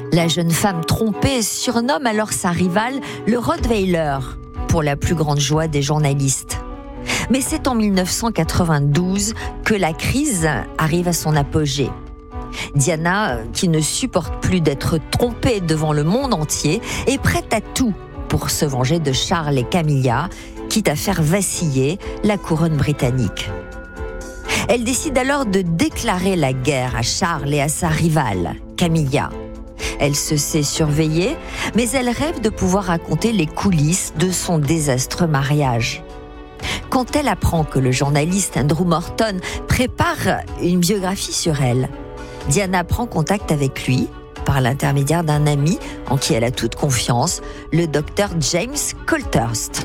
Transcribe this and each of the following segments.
La jeune femme trompée surnomme alors sa rivale le Rottweiler, pour la plus grande joie des journalistes. Mais c'est en 1992 que la crise arrive à son apogée. Diana, qui ne supporte plus d'être trompée devant le monde entier, est prête à tout pour se venger de Charles et Camilla, quitte à faire vaciller la couronne britannique. Elle décide alors de déclarer la guerre à Charles et à sa rivale, Camilla. Elle se sait surveillée, mais elle rêve de pouvoir raconter les coulisses de son désastreux mariage. Quand elle apprend que le journaliste Andrew Morton prépare une biographie sur elle, Diana prend contact avec lui par l'intermédiaire d'un ami en qui elle a toute confiance, le docteur James Colthurst.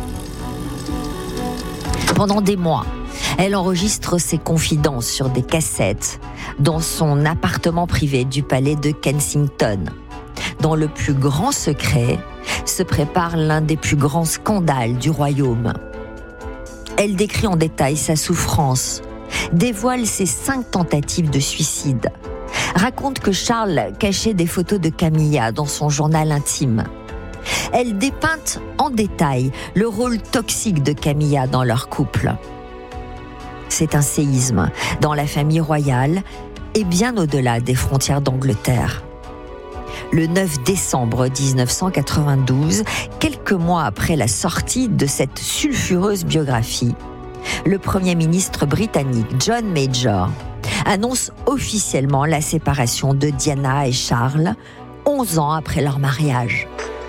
Pendant des mois, elle enregistre ses confidences sur des cassettes dans son appartement privé du palais de Kensington. Dans le plus grand secret, se prépare l'un des plus grands scandales du royaume. Elle décrit en détail sa souffrance, dévoile ses 5 tentatives de suicide, raconte que Charles cachait des photos de Camilla dans son journal intime. Elle dépeint en détail le rôle toxique de Camilla dans leur couple. C'est un séisme dans la famille royale et bien au-delà des frontières d'Angleterre. Le 9 décembre 1992, quelques mois après la sortie de cette sulfureuse biographie, le Premier ministre britannique John Major annonce officiellement la séparation de Diana et Charles, 11 ans après leur mariage.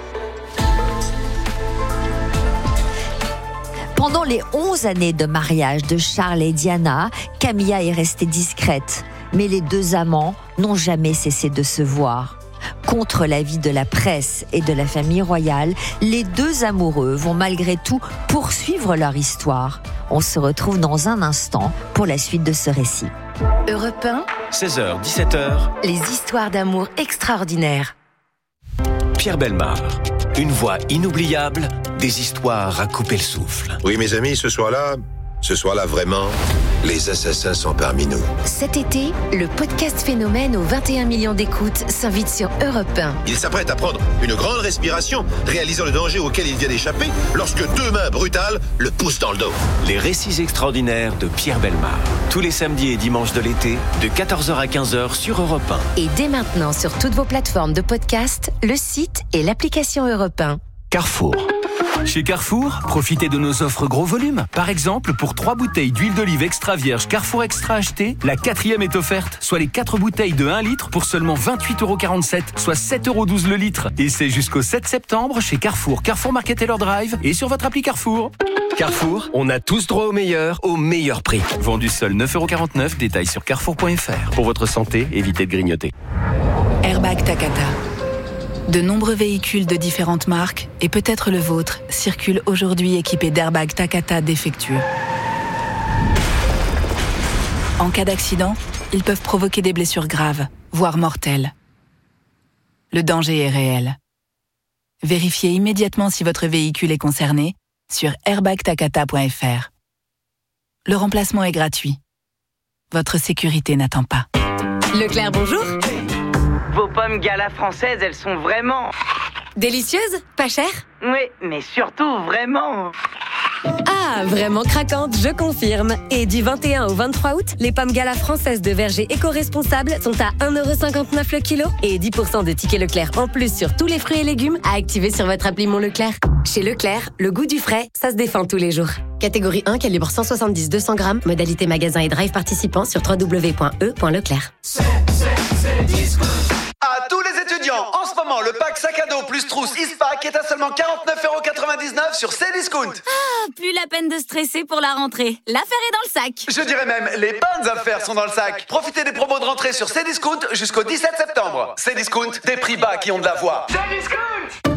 Pendant les 11 années de mariage de Charles et Diana, Camilla est restée discrète, mais les deux amants n'ont jamais cessé de se voir. Contre l'avis de la presse et de la famille royale, les deux amoureux vont malgré tout poursuivre leur histoire. On se retrouve dans un instant pour la suite de ce récit. Europe 1, 16h, 17h, les histoires d'amour extraordinaires. Pierre Bellemare, une voix inoubliable, des histoires à couper le souffle. Oui, mes amis, ce soir-là, vraiment, les assassins sont parmi nous. Cet été, le podcast Phénomène aux 21 millions d'écoutes s'invite sur Europe 1. Il s'apprête à prendre une grande respiration, réalisant le danger auquel il vient d'échapper, lorsque 2 mains brutales le poussent dans le dos. Les récits extraordinaires de Pierre Bellemare. Tous les samedis et dimanches de l'été, de 14h à 15h sur Europe 1. Et dès maintenant sur toutes vos plateformes de podcast, le site et l'application Europe 1. Carrefour. Chez Carrefour, profitez de nos offres gros volume. Par exemple, pour 3 bouteilles d'huile d'olive extra vierge Carrefour Extra achetées, la 4e est offerte, soit les 4 bouteilles de 1 litre pour seulement 28,47 €, soit 7,12 € le litre. Et c'est jusqu'au 7 septembre chez Carrefour, Carrefour Market Taylor Drive et sur votre appli Carrefour. Carrefour, on a tous droit au meilleur prix. Vendu seul 9,49 €, détails sur carrefour.fr. Pour votre santé, évitez de grignoter. Airbag Takata. De nombreux véhicules de différentes marques, et peut-être le vôtre, circulent aujourd'hui équipés d'airbags Takata défectueux. En cas d'accident, ils peuvent provoquer des blessures graves, voire mortelles. Le danger est réel. Vérifiez immédiatement si votre véhicule est concerné sur airbagtakata.fr. Le remplacement est gratuit. Votre sécurité n'attend pas. Leclerc, bonjour. Vos pommes Gala françaises, elles sont vraiment... Délicieuses, pas chères? Oui, mais surtout vraiment... Ah, vraiment craquantes, je confirme. Et du 21 au 23 août, les pommes Gala françaises de verger éco-responsables sont à 1,59 € le kilo et 10% de tickets Leclerc en plus sur tous les fruits et légumes à activer sur votre appli Mon Leclerc. Chez Leclerc, le goût du frais, ça se défend tous les jours. Catégorie 1, calibre 170-200 grammes, modalité magasin et drive participant sur www.e.leclerc. À tous les étudiants, en ce moment, le pack sac à dos plus trousse Eastpak est à seulement 49,99 € sur Cdiscount. Ah, plus la peine de stresser pour la rentrée. L'affaire est dans le sac. Je dirais même, les bonnes affaires sont dans le sac. Profitez des promos de rentrée sur Cdiscount jusqu'au 17 septembre. Cdiscount, des prix bas qui ont de la voix. Cdiscount!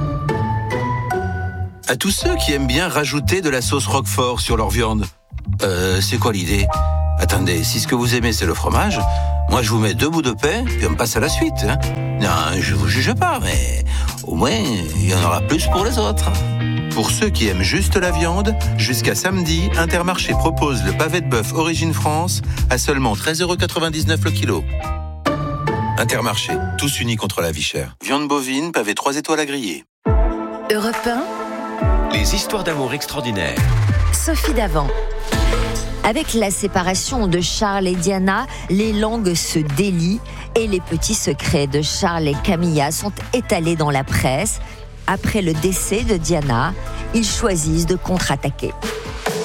À tous ceux qui aiment bien rajouter de la sauce Roquefort sur leur viande, c'est quoi l'idée? Attendez, si ce que vous aimez c'est le fromage, moi je vous mets 2 bouts de pain, puis on passe à la suite. Hein. Non, je vous juge pas, mais au moins il y en aura plus pour les autres. Pour ceux qui aiment juste la viande, jusqu'à samedi, Intermarché propose le pavé de bœuf Origine France à seulement 13,99 € le kilo. Intermarché, tous unis contre la vie chère. Viande bovine, pavé 3 étoiles à griller. Europe 1, Les histoires d'amour extraordinaires. Sophie Davant. Avec la séparation de Charles et Diana, les langues se délient et les petits secrets de Charles et Camilla sont étalés dans la presse. Après le décès de Diana, ils choisissent de contre-attaquer.